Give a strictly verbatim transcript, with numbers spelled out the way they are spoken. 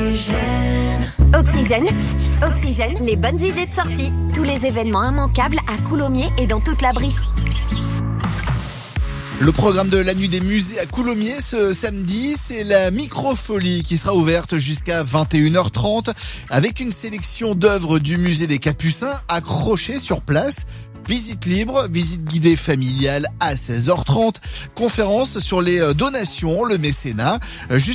Oxygène, Oxygène, les bonnes idées de sortie. Tous les événements immanquables à Coulommiers et dans toute la Brie. Le programme de la nuit des musées à Coulommiers ce samedi, c'est la Microfolie qui sera ouverte jusqu'à vingt et une heures trente avec une sélection d'œuvres du musée des Capucins accrochées sur place. Visite libre, visite guidée familiale à seize heures trente, conférence sur les donations, le mécénat,